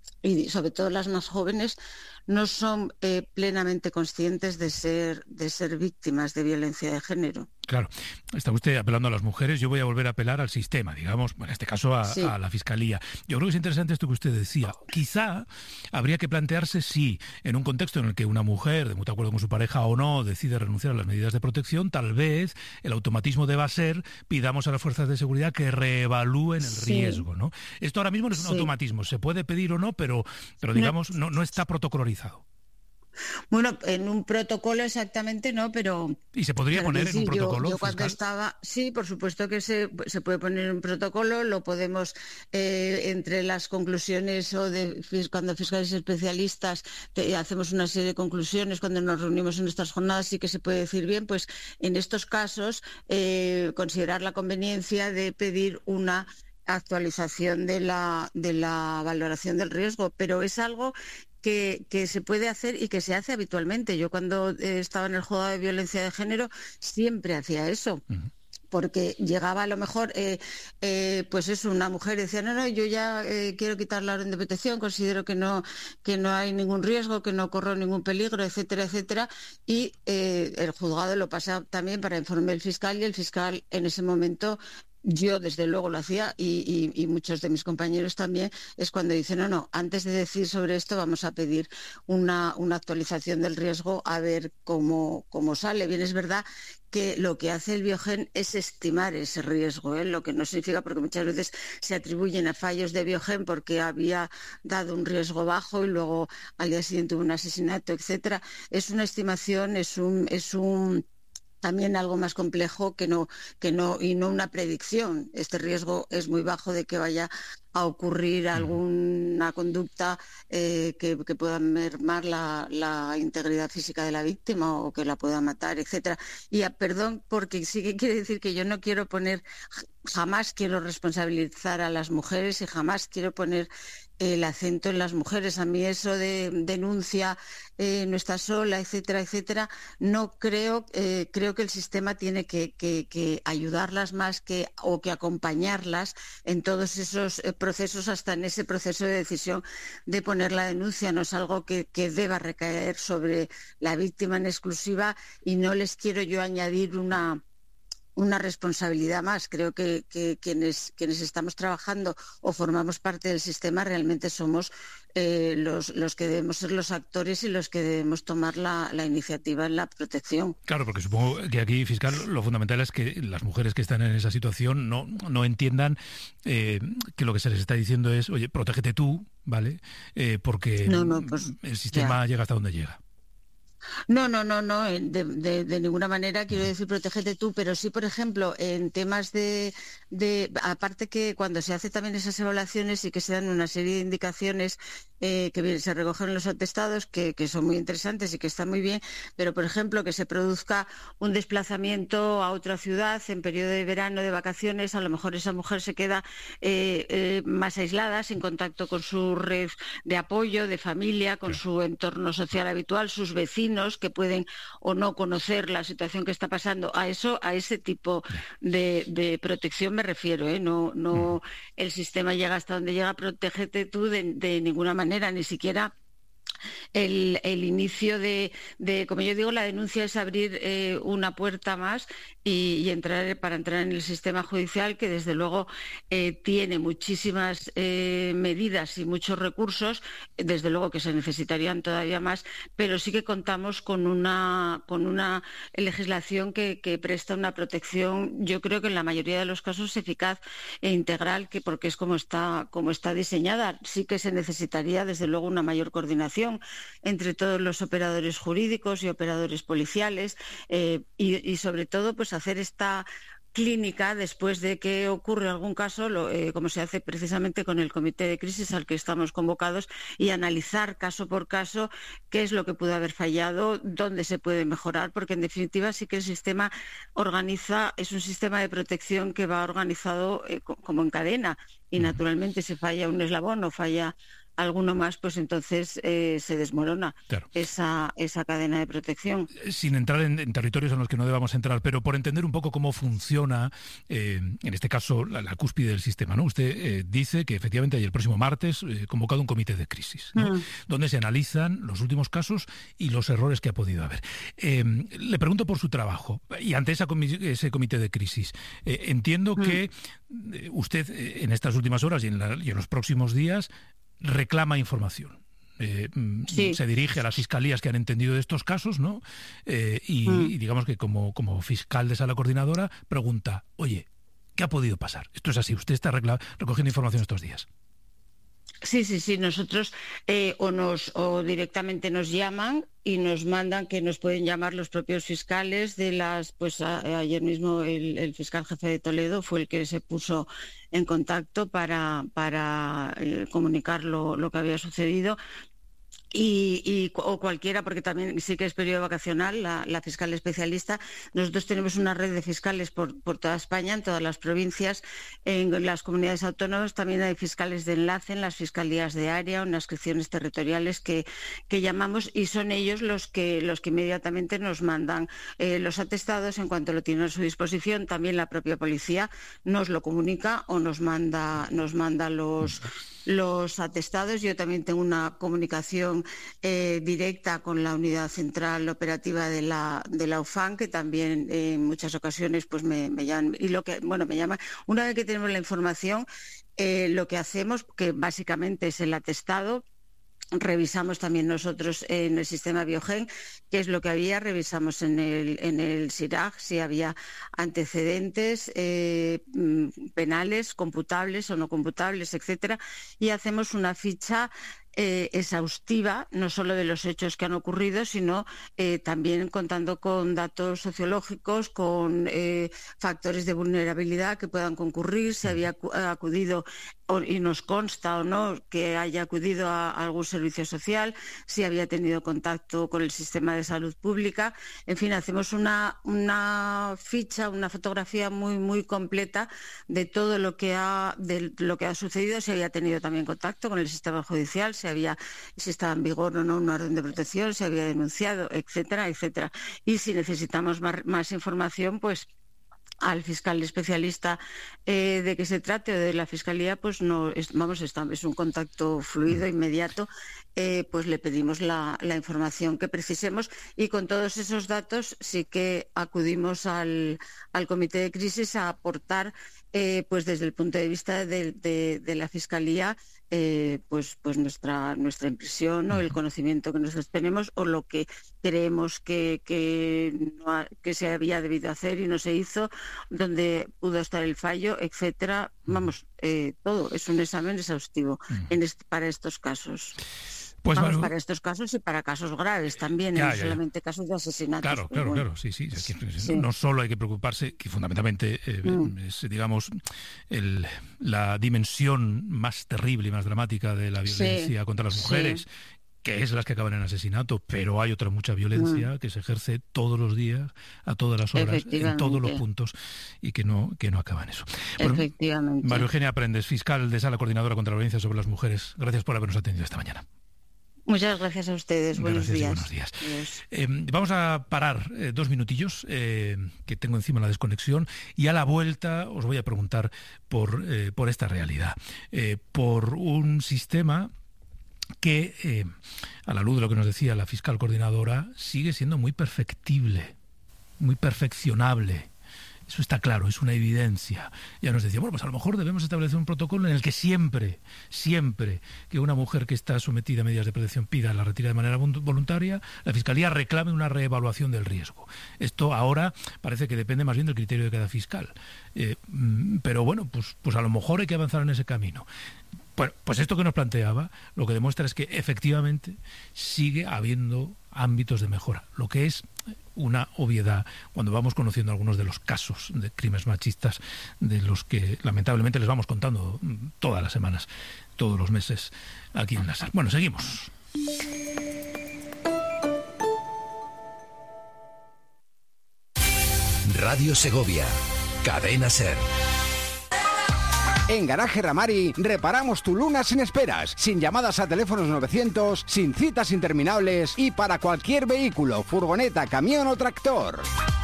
y sobre todo las más jóvenes, no son plenamente conscientes de ser víctimas de violencia de género. Claro, está usted apelando a las mujeres, yo voy a volver a apelar al sistema, digamos, en este caso a la Fiscalía. Yo creo que es interesante esto que usted decía. Quizá habría que plantearse si, en un contexto en el que una mujer, de mutuo acuerdo con su pareja o no, decide renunciar a las medidas de protección, tal vez el automatismo deba ser, pidamos a las fuerzas de seguridad que reevalúen el riesgo, ¿no? Esto ahora mismo no es un automatismo, se puede pedir o no, pero digamos, no está protocolarizado. Bueno, en un protocolo exactamente no, pero... ¿Y se podría poner en un protocolo? Yo cuando estaba... Sí, por supuesto que se puede poner en un protocolo, lo podemos, entre las conclusiones cuando fiscales especialistas hacemos una serie de conclusiones, cuando nos reunimos en nuestras jornadas, sí que se puede decir bien, pues en estos casos considerar la conveniencia de pedir una actualización de la valoración del riesgo, pero es algo que se puede hacer y que se hace habitualmente. Yo cuando estaba en el juzgado de violencia de género siempre hacía eso. Porque llegaba a lo mejor, pues eso, una mujer decía, no, yo ya quiero quitar la orden de protección, considero que no hay ningún riesgo, que no corro ningún peligro, etcétera, etcétera, y el juzgado lo pasa también para informe del fiscal, y el fiscal en ese momento... Yo desde luego lo hacía y muchos de mis compañeros también, es cuando dicen, no, antes de decir sobre esto vamos a pedir una actualización del riesgo a ver cómo sale. Bien, es verdad que lo que hace el Biogen es estimar ese riesgo, lo que no significa, porque muchas veces se atribuyen a fallos de Biogen porque había dado un riesgo bajo y luego al día siguiente hubo un asesinato, etcétera. Es una estimación, es un también algo más complejo y no una predicción. Este riesgo es muy bajo de que vaya a ocurrir alguna conducta que pueda mermar la integridad física de la víctima o que la pueda matar, etcétera. Y perdón, porque sí que quiere decir que yo no quiero jamás quiero responsabilizar a las mujeres y jamás quiero poner el acento en las mujeres. A mí eso de denuncia no está sola, etcétera, etcétera. No creo que el sistema tiene que ayudarlas más que acompañarlas en todos esos procesos, hasta en ese proceso de decisión de poner la denuncia. No es algo que deba recaer sobre la víctima en exclusiva, y no les quiero yo añadir una responsabilidad más. Creo que quienes estamos trabajando o formamos parte del sistema realmente somos los que debemos ser los actores y los que debemos tomar la iniciativa en la protección. Claro, porque supongo que aquí, fiscal, lo fundamental es que las mujeres que están en esa situación no entiendan que lo que se les está diciendo es, oye, protégete tú, ¿vale? Porque pues, el sistema llega hasta donde llega. No, de ninguna manera quiero decir protégete tú, pero sí, por ejemplo, en temas de aparte que cuando se hace también esas evaluaciones y que se dan una serie de indicaciones que se recogen en los atestados, que son muy interesantes y que están muy bien, pero por ejemplo que se produzca un desplazamiento a otra ciudad en periodo de verano, de vacaciones, a lo mejor esa mujer se queda más aislada, sin contacto con su red de apoyo, de familia, con su entorno social habitual, sus vecinos que pueden o no conocer la situación que está pasando. A ese tipo de protección me refiero, no el sistema llega hasta donde llega, protégete tú de ninguna manera, ni siquiera el inicio de, como yo digo, la denuncia es abrir una puerta más y para entrar en el sistema judicial, que desde luego tiene muchísimas medidas y muchos recursos, desde luego que se necesitarían todavía más, pero sí que contamos con una legislación que presta una protección, yo creo que en la mayoría de los casos eficaz e integral, porque es como está diseñada. Sí que se necesitaría desde luego una mayor coordinación entre todos los operadores jurídicos y operadores policiales, y sobre todo pues hacer esta clínica después de que ocurre algún caso, como se hace precisamente con el comité de crisis al que estamos convocados, y analizar caso por caso qué es lo que pudo haber fallado, dónde se puede mejorar, porque en definitiva sí que el sistema es un sistema de protección que va organizado como en cadena, y naturalmente si falla un eslabón o falla alguno más, pues entonces se desmorona esa cadena de protección. Sin entrar en territorios en los que no debamos entrar, pero por entender un poco cómo funciona, en este caso, la cúspide del sistema, ¿no? Usted dice que efectivamente hay el próximo martes convocado un comité de crisis, ¿no? Donde se analizan los últimos casos y los errores que ha podido haber. Le pregunto por su trabajo, y ante ese comité de crisis, entiendo que usted en estas últimas horas y en los próximos días reclama información. Sí. Se dirige a las fiscalías que han entendido de estos casos, ¿no? Y digamos que como fiscal de sala coordinadora pregunta, oye, ¿qué ha podido pasar? Esto es así, usted está recogiendo información estos días. Sí, nosotros o directamente nos llaman y nos mandan, que nos pueden llamar los propios fiscales ayer mismo el fiscal jefe de Toledo fue el que se puso en contacto para comunicar lo que había sucedido. O cualquiera, porque también sí que es periodo vacacional, la fiscal especialista. Nosotros tenemos una red de fiscales por toda España, en todas las provincias, en las comunidades autónomas también hay fiscales de enlace, en las fiscalías de área, en las secciones territoriales que llamamos, y son ellos los que inmediatamente nos mandan los atestados en cuanto lo tienen a su disposición. También la propia policía nos lo comunica o nos manda los atestados. Yo también tengo una comunicación directa con la unidad central operativa de la UFAN, que también en muchas ocasiones pues me llaman, me llaman. Una vez que tenemos la información, lo que hacemos, que básicamente es el atestado, revisamos también nosotros en el sistema Biogen qué es lo que había, revisamos en el SIRAG si había antecedentes penales, computables o no computables, etcétera, y hacemos una ficha exhaustiva, no solo de los hechos que han ocurrido, sino también contando con datos sociológicos, con factores de vulnerabilidad que puedan concurrir, si había acudido y nos consta o no que haya acudido a algún servicio social, si había tenido contacto con el sistema de salud pública. En fin, hacemos una ficha, una fotografía muy completa de todo lo que ha sucedido, si había tenido también contacto con el sistema judicial, si estaba en vigor o no una orden de protección, si había denunciado, etcétera, etcétera. Y si necesitamos más información, pues al fiscal especialista de que se trate o de la fiscalía, pues es un contacto fluido, inmediato, pues le pedimos la información que precisemos, y con todos esos datos sí que acudimos al comité de crisis a aportar, pues desde el punto de vista de la fiscalía, pues nuestra impresión o el conocimiento que nosotros tenemos o lo que creemos que se había debido hacer y no se hizo, donde pudo estar el fallo, etcétera. Vamos, todo es un examen exhaustivo para estos casos. Pues para estos casos y para casos graves también, no solamente casos de asesinatos. Claro, sí. No solo hay que preocuparse, que fundamentalmente es, digamos, la dimensión más terrible y más dramática de la violencia contra las mujeres, que es las que acaban en asesinato, pero hay otra mucha violencia que se ejerce todos los días, a todas las horas, en todos los puntos, y que no acaba en eso. Efectivamente. María Eugenia Prendes, fiscal de Sala Coordinadora contra la Violencia sobre las Mujeres, gracias por habernos atendido esta mañana. Muchas gracias a ustedes. Buenos días. Vamos a parar 2 minutillos, que tengo encima la desconexión, y a la vuelta os voy a preguntar por esta realidad, por un sistema que, a la luz de lo que nos decía la fiscal coordinadora, sigue siendo muy perfectible, muy perfeccionable. Eso está claro, es una evidencia. Ya nos decía, bueno, pues a lo mejor debemos establecer un protocolo en el que siempre que una mujer que está sometida a medidas de protección pida la retirada de manera voluntaria, la Fiscalía reclame una reevaluación del riesgo. Esto ahora parece que depende más bien del criterio de cada fiscal. Pero bueno, pues a lo mejor hay que avanzar en ese camino. Bueno, pues esto que nos planteaba lo que demuestra es que efectivamente sigue habiendo ámbitos de mejora, lo que es una obviedad cuando vamos conociendo algunos de los casos de crímenes machistas de los que lamentablemente les vamos contando todas las semanas, todos los meses aquí en la SER. Bueno, seguimos. Radio Segovia, Cadena SER. En Garaje Ramari reparamos tu Luna sin esperas, sin llamadas a teléfonos 900, sin citas interminables y para cualquier vehículo, furgoneta, camión o tractor.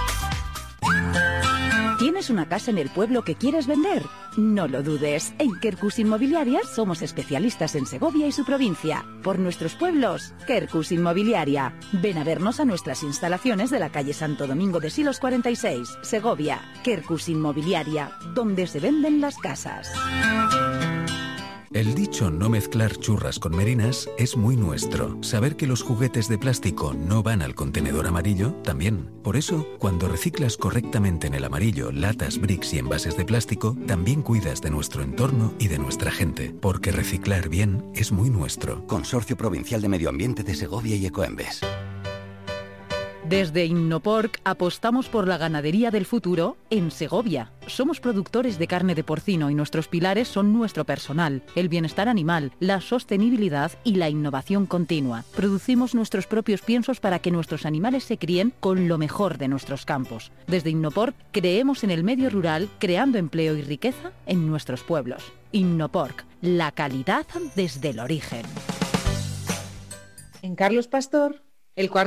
¿Tienes una casa en el pueblo que quieres vender? No lo dudes. En Quercus Inmobiliaria somos especialistas en Segovia y su provincia. Por nuestros pueblos, Quercus Inmobiliaria. Ven a vernos a nuestras instalaciones de la calle Santo Domingo de Silos 46, Segovia. Quercus Inmobiliaria, donde se venden las casas. El dicho no mezclar churras con merinas es muy nuestro. Saber que los juguetes de plástico no van al contenedor amarillo, también. Por eso, cuando reciclas correctamente en el amarillo latas, bricks y envases de plástico, también cuidas de nuestro entorno y de nuestra gente. Porque reciclar bien es muy nuestro. Consorcio Provincial de Medio Ambiente de Segovia y Ecoembes. Desde Innoporc apostamos por la ganadería del futuro en Segovia. Somos productores de carne de porcino y nuestros pilares son nuestro personal, el bienestar animal, la sostenibilidad y la innovación continua. Producimos nuestros propios piensos para que nuestros animales se críen con lo mejor de nuestros campos. Desde Innoporc creemos en el medio rural, creando empleo y riqueza en nuestros pueblos. Innoporc, la calidad desde el origen. En Carlos Pastor, el cuarto